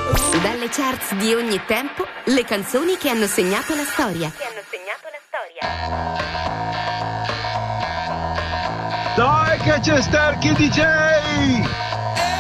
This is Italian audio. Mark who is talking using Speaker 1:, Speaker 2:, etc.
Speaker 1: Dalle charts di ogni tempo, le canzoni che hanno segnato la storia.
Speaker 2: Dai che c'è Starkey DJ!